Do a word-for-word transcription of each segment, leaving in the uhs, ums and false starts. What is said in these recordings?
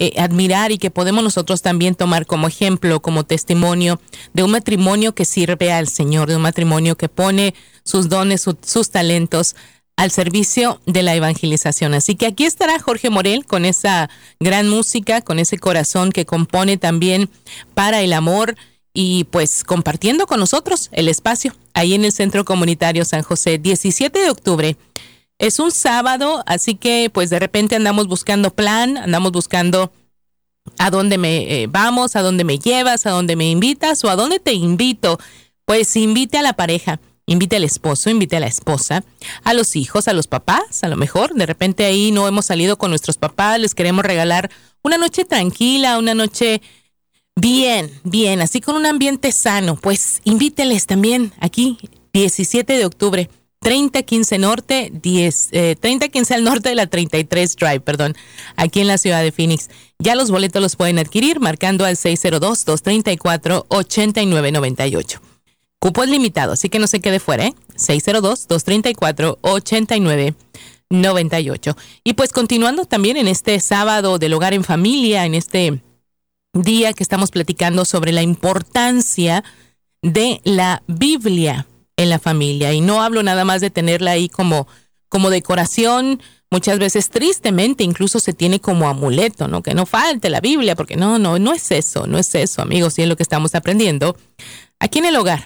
eh, admirar y que podemos nosotros también tomar como ejemplo, como testimonio de un matrimonio que sirve al Señor, de un matrimonio que pone sus dones, su, sus talentos al servicio de la evangelización. Así que aquí estará Jorge Morel con esa gran música, con ese corazón que compone también para el amor y pues compartiendo con nosotros el espacio ahí en el Centro Comunitario San José, diecisiete de octubre. Es un sábado, así que pues de repente andamos buscando plan, andamos buscando a dónde me eh, vamos, a dónde me llevas, a dónde me invitas o a dónde te invito. Pues invite a la pareja. Invite al esposo, invite a la esposa, a los hijos, a los papás, a lo mejor. De repente ahí no hemos salido con nuestros papás, les queremos regalar una noche tranquila, una noche bien, bien, así con un ambiente sano. Pues invíteles también aquí, diecisiete de octubre, treinta quince Norte, diez, eh, treinta quince al norte de la treinta y tres Drive, perdón, aquí en la ciudad de Phoenix. Ya los boletos los pueden adquirir marcando al seis cero dos, dos tres cuatro, ocho nueve nueve ocho. Cupo es limitado, así que no se quede fuera, ¿eh? seis cero dos, dos tres cuatro, ocho nueve nueve ocho. Y pues continuando también en este sábado del hogar en familia, en este día que estamos platicando sobre la importancia de la Biblia en la familia. Y no hablo nada más de tenerla ahí como, como decoración, muchas veces tristemente incluso se tiene como amuleto, ¿no? Que no falte la Biblia, porque no, no, no es eso, no es eso, amigos, y es lo que estamos aprendiendo aquí en el hogar.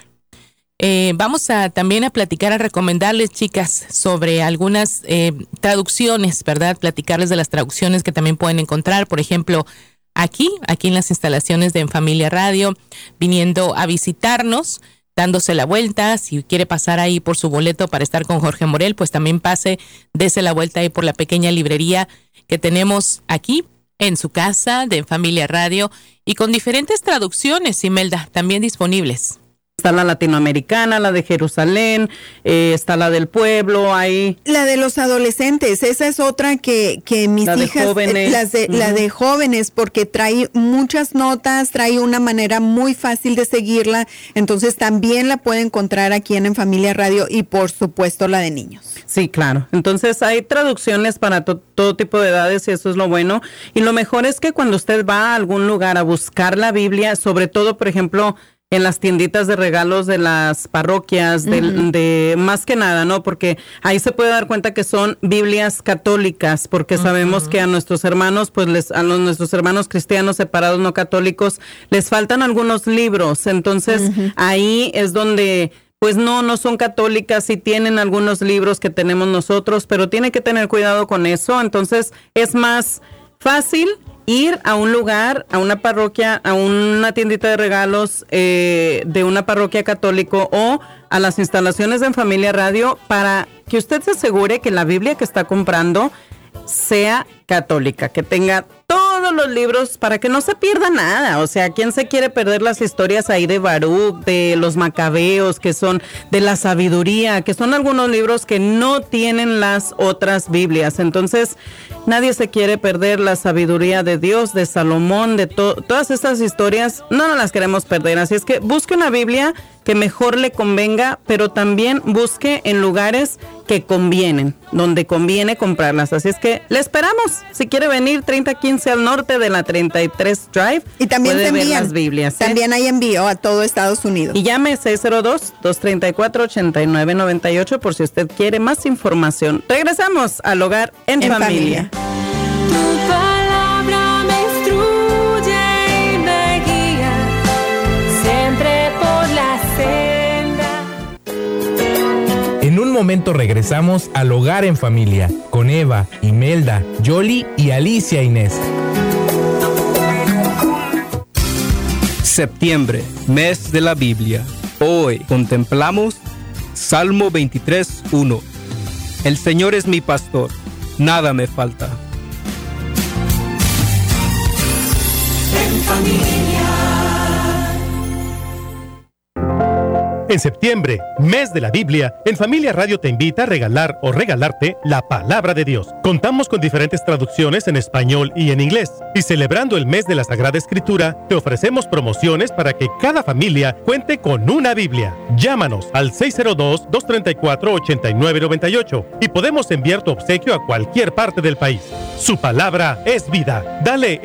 Eh, vamos a también a platicar, a recomendarles, chicas, sobre algunas eh, traducciones, ¿verdad? Platicarles de las traducciones que también pueden encontrar, por ejemplo, aquí, aquí en las instalaciones de En Familia Radio, viniendo a visitarnos, dándose la vuelta. Si quiere pasar ahí por su boleto para estar con Jorge Morel, pues también pase, dése la vuelta ahí por la pequeña librería que tenemos aquí en su casa de En Familia Radio y con diferentes traducciones, Imelda, también disponibles. Está la latinoamericana, la de Jerusalén, eh, está la del pueblo, hay... La de los adolescentes, esa es otra que, que mis la hijas... De jóvenes. Las de, uh-huh. La de jóvenes, porque trae muchas notas, trae una manera muy fácil de seguirla, entonces también la puede encontrar aquí en En Familia Radio y por supuesto la de niños. Sí, claro. Entonces hay traducciones para to- todo tipo de edades y eso es lo bueno. Y lo mejor es que cuando usted va a algún lugar a buscar la Biblia, sobre todo, por ejemplo... en las tienditas de regalos de las parroquias, de, uh-huh. de más que nada, ¿no? Porque ahí se puede dar cuenta que son Biblias católicas, porque uh-huh. sabemos que a nuestros hermanos, pues les, a los, nuestros hermanos cristianos separados no católicos, les faltan algunos libros. Entonces, uh-huh. ahí es donde... pues no, no son católicas y tienen algunos libros que tenemos nosotros, pero tiene que tener cuidado con eso. Entonces, es más fácil ir a un lugar, a una parroquia, a una tiendita de regalos eh, de una parroquia católico o a las instalaciones de En Familia Radio para que usted se asegure que la Biblia que está comprando sea católica, que tenga todos los libros para que no se pierda nada. O sea, ¿quién se quiere perder las historias ahí de Baruch, de los Macabeos, que son de la sabiduría, que son algunos libros que no tienen las otras Biblias? Entonces, nadie se quiere perder la sabiduría de Dios, de Salomón, de to- todas estas historias, no nos las queremos perder. Así es que busque una Biblia que mejor le convenga, pero también busque en lugares que convienen, donde conviene comprarlas. Así es que le esperamos. Si quiere venir, treinta quince al norte de la treinta y tres Drive, y también puede te envían, ver las Biblias. ¿eh? También hay envío a todo Estados Unidos. Y llame seis cero dos, dos tres cuatro, ocho nueve nueve ocho por si usted quiere más información. Regresamos al hogar en, en familia. familia. Tu palabra me instruye y me guía siempre por la senda. En un momento regresamos al hogar en familia con Eva, Imelda, Yoli y Alicia Inés. Septiembre, mes de la Biblia. Hoy contemplamos Salmo veintitrés, uno. El Señor es mi pastor, nada me falta. En familia. En septiembre, mes de la Biblia, En Familia Radio te invita a regalar o regalarte la Palabra de Dios. Contamos con diferentes traducciones en español y en inglés. Y celebrando el mes de la Sagrada Escritura, te ofrecemos promociones para que cada familia cuente con una Biblia. Llámanos al seis cero dos, dos tres cuatro, ocho nueve nueve ocho y podemos enviar tu obsequio a cualquier parte del país. Su palabra es vida. Dale